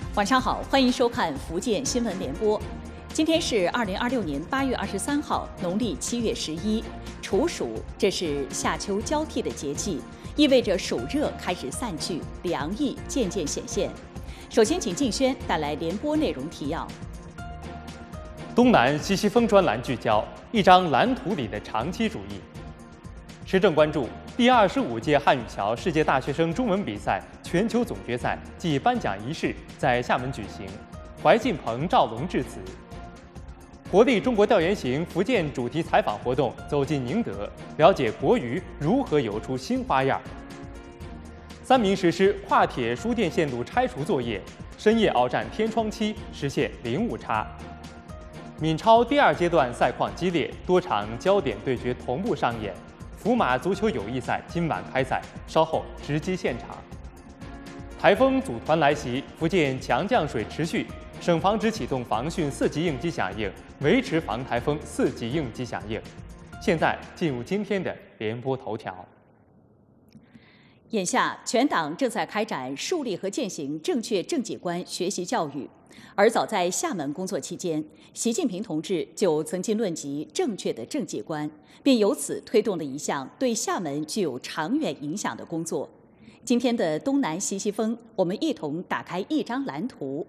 晚上好，欢迎收看福建新闻联播。今天是2026年8月23号，农历7月11，处暑，这是夏秋交替的节气，意味着暑热开始散去，凉意渐渐显现。首先，请静轩带来联播内容提要。 东南西西风专栏聚焦一张蓝图里的长期主义。时政关注第25届汉语桥世界大学生中文比赛全球总决赛暨颁奖仪式在厦门举行，怀晋鹏、赵龙致辞。活力中国调研行福建主题采访活动走进宁德，了解国鱼如何游出新花样。三明实施跨铁输电线路拆除作业，深夜鏖战天窗期，实现零误差。闽超第2阶段赛况激烈，多场焦点对决同步上演。福马足球友谊赛今晚开赛，稍后直击现场。台风组团来袭，福建强降水持续，省防指启动防汛4级应急响应，维持防台风4级应急响应。现在进入今天的联播头条。 眼下，全党正在开展树立和践行正确政绩观学习教育。而早在厦门工作期间，习近平同志就曾经论及正确的政绩观，并由此推动了一项对厦门具有长远影响的工作。今天的东南西西风，我们一同打开一张蓝图。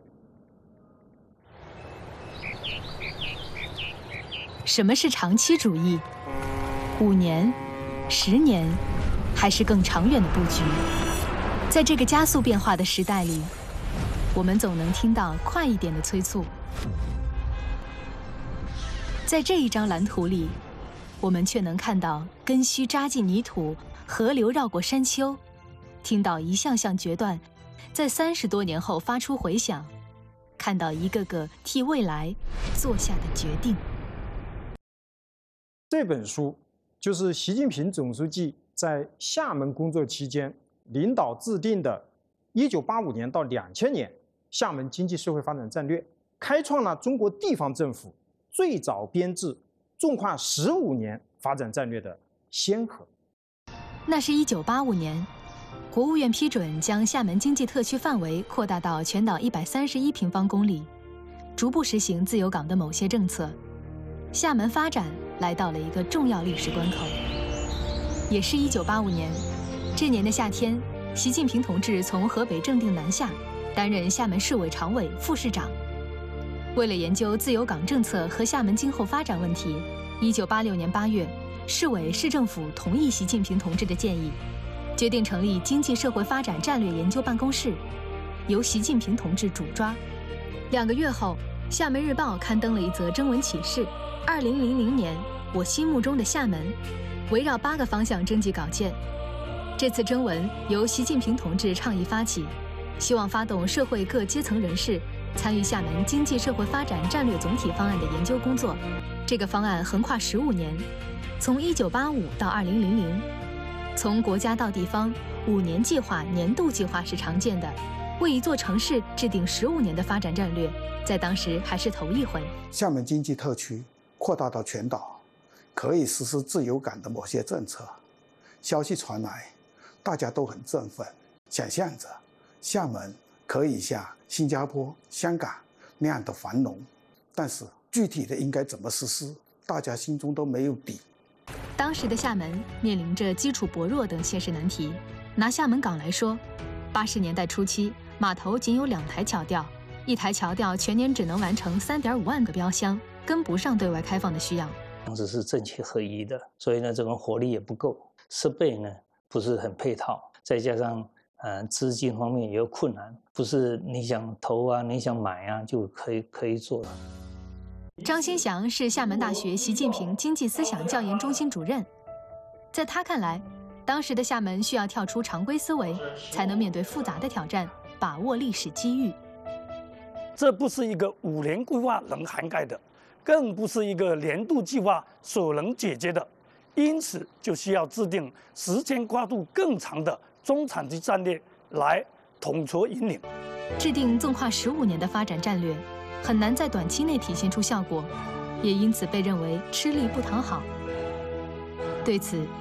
什么是长期主义？5年、10年，还是更长远的布局？在这个加速变化的时代里，我们总能听到快一点的催促。在这一张蓝图里，我们却能看到根须扎进泥土，河流绕过山丘，听到一项项决断在30多年后发出回响，看到一个个替未来做下的决定。 这本书就是习近平总书记在厦门工作期间领导制定的1985年到2000年厦门经济社会发展战略，开创了中国地方政府最早编制纵跨15年发展战略的先河。 那是1985年，国务院批准将厦门经济特区范围扩大到全岛131平方公里，逐步实行自由港的某些政策。厦门发展来到了一个重要历史关口。也是1985年，这年的夏天，习近平同志从河北正定南下，担任厦门市委常委、副市长。为了研究自由港政策和厦门今后发展问题，1986年8月，市委市政府同意习近平同志的建议，决定成立经济社会发展战略研究办公室，由习近平同志主抓。2个月后，《厦门日报》刊登了一则征文启事：2000年，我心目中的厦门，围绕8个方向征集稿件。这次征文由习近平同志倡议发起，希望发动社会各阶层人士参与厦门经济社会发展战略总体方案的研究工作。这个方案横跨15年，从1985到2000。从国家到地方，5年计划、年度计划是常见的，为一座城市制定15年的发展战略，在当时还是头一回。 厦门经济特区扩大到全岛，可以实施自由港的某些政策。消息传来，大家都很振奋，想象着厦门可以像新加坡、香港那样的繁荣，但是具体的应该怎么实施，大家心中都没有底。 当时的厦门面临着基础薄弱等现实难题。拿厦门港来说，80年代初期，码头仅有2台桥吊，1台桥吊全年只能完成3.5万个标箱，跟不上对外开放的需要。 当时是政企合一的，所以呢，这种火力也不够，设备呢不是很配套，再加上资金方面也有困难，不是你想投啊，你想买啊就可以做的。 张新祥是厦门大学习近平经济思想教研中心主任，在他看来，当时的厦门需要跳出常规思维，才能面对复杂的挑战，把握历史机遇。 这不是一个5年规划能涵盖的，更不是一个年度计划所能解决的，因此就需要制定时间跨度更长的中长期战略来统筹引领。 制定纵跨15年的发展战略，很难在短期内体现出效果，也因此被认为吃力不讨好。对此，